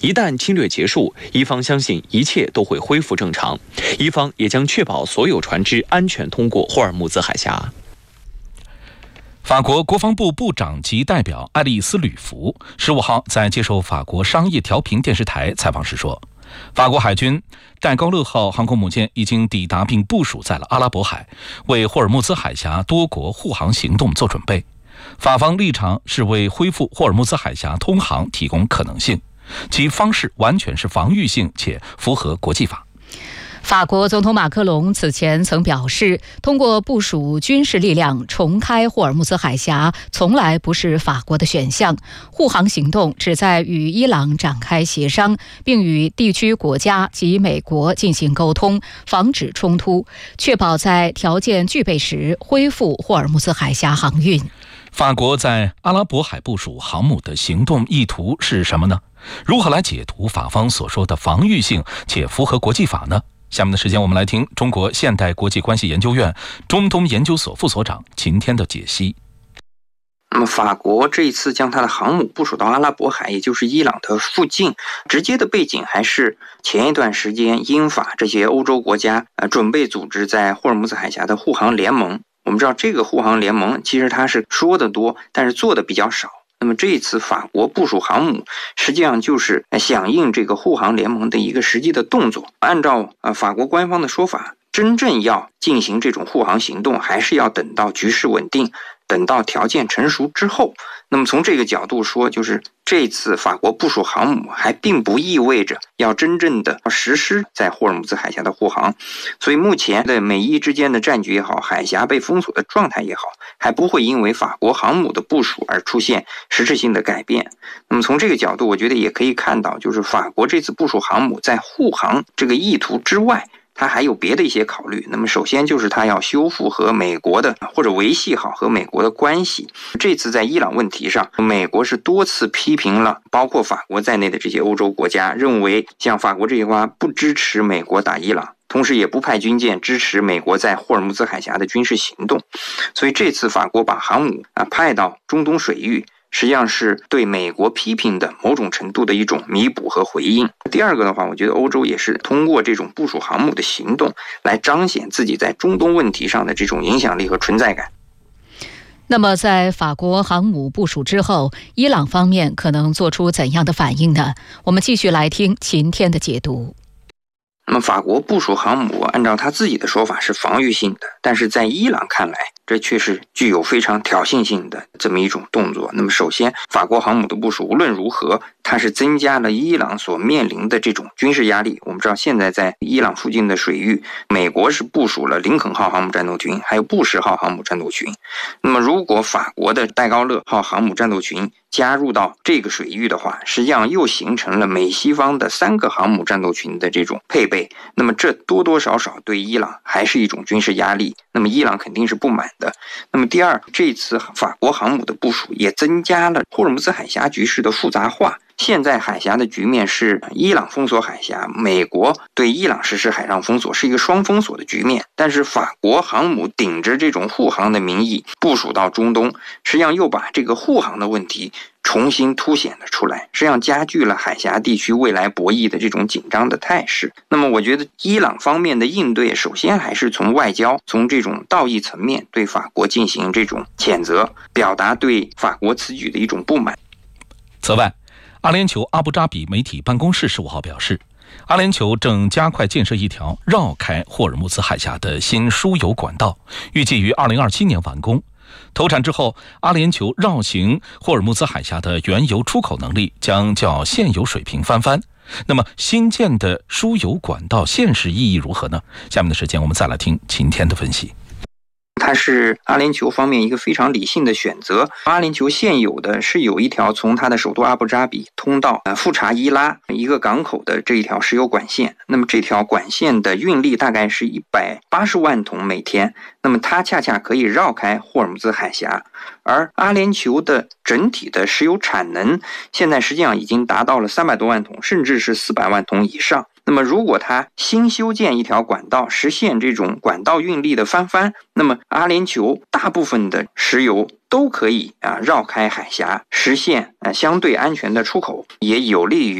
一旦侵略结束，伊方相信一切都会恢复正常，伊方也将确保所有船只安全通过霍尔木兹海峡。 法国国防部部长级代表爱丽丝·吕弗15号在接受法国商业调频电视台采访时说，法国海军戴高乐号航空母舰已经抵达并部署在了阿拉伯海，为霍尔木兹海峡多国护航行动做准备。法方立场是为恢复霍尔木兹海峡通航提供可能性，其方式完全是防御性且符合国际法。 法国总统马克龙此前曾表示，通过部署军事力量重开霍尔木兹海峡从来不是法国的选项，护航行动旨在与伊朗展开协商，并与地区国家及美国进行沟通，防止冲突，确保在条件具备时恢复霍尔木兹海峡航运。 法国在阿拉伯海部署航母的行动意图是什么呢？如何来解读法方所说的防御性且符合国际法呢？下面的时间我们来听中国现代国际关系研究院中东研究所副所长秦天的解析。 那么法国这一次将它的航母部署到阿拉伯海，也就是伊朗的附近，直接的背景还是前一段时间英法这些欧洲国家准备组织在霍尔木兹海峡的护航联盟。我们知道这个护航联盟其实它是说的多，但是做的比较少。那么这一次法国部署航母，实际上就是响应这个护航联盟的一个实际的动作。按照法国官方的说法，真正要进行这种护航行动，还是要等到局势稳定，等到条件成熟之后。那么从这个角度说，就是这次法国部署航母还并不意味着要真正的实施在霍尔木兹海峡的护航，所以目前的美伊之间的战局也好，海峡被封锁的状态也好，还不会因为法国航母的部署而出现实质性的改变。那么从这个角度，我觉得也可以看到，就是法国这次部署航母在护航这个意图之外，它还有别的一些考虑。那么首先就是它要修复和美国的或者维系好和美国的关系。这次在伊朗问题上，美国是多次批评了包括法国在内的这些欧洲国家，认为像法国这一块不支持美国打伊朗，同时也不派军舰支持美国在霍尔木兹海峡的军事行动。所以这次法国把航母派到中东水域，实际上是对美国批评的某种程度的一种弥补和回应。第二个的话，我觉得欧洲也是通过这种部署航母的行动来彰显自己在中东问题上的这种影响力和存在感。 那么在法国航母部署之后，伊朗方面可能做出怎样的反应呢？我们继续来听秦天的解读。 那么法国部署航母，按照他自己的说法是防御性的，但是在伊朗看来，这却是具有非常挑衅性的这么一种动作。那么首先，法国航母的部署无论如何，它是增加了伊朗所面临的这种军事压力。我们知道现在在伊朗附近的水域，美国是部署了林肯号航母战斗群，还有布什号航母战斗群。那么如果法国的戴高乐号航母战斗群加入到这个水域的话，实际上又形成了美西方的3个航母战斗群的这种配备。那么这多多少少对伊朗还是一种军事压力，那么伊朗肯定是不满的。那么第二，这次法国航母的部署也增加了霍尔木兹海峡局势的复杂化。现在海峡的局面是伊朗封锁海峡，美国对伊朗实施海上封锁，是一个双封锁的局面。但是法国航母顶着这种护航的名义部署到中东，实际上又把这个护航的问题重新凸显了出来，实际上加剧了海峡地区未来博弈的这种紧张的态势。那么我觉得伊朗方面的应对，首先还是从外交，从这种道义层面对法国进行这种谴责，表达对法国此举的一种不满。 此外，阿联酋阿布扎比媒体办公室15号表示，阿联酋正加快建设一条绕开霍尔木兹海峡的新输油管道，预计于2027年完工。投产之后，阿联酋绕行霍尔木兹海峡的原油出口能力将较现有水平翻番。那么新建的输油管道现实意义如何呢？下面的时间我们再来听秦天的分析。 它是阿联酋方面一个非常理性的选择。阿联酋现有的是有一条从它的首都阿布扎比通到富查伊拉一个港口的这一条石油管线。那么这条管线的运力大概是180万桶每天，那么它恰恰可以绕开霍尔木兹海峡。而阿联酋的整体的石油产能现在实际上已经达到了300多万桶，甚至是400万桶以上。那么如果它新修建一条管道，实现这种管道运力的翻番，那么阿联酋大部分的石油都可以绕开海峡，实现相对安全的出口，也有利于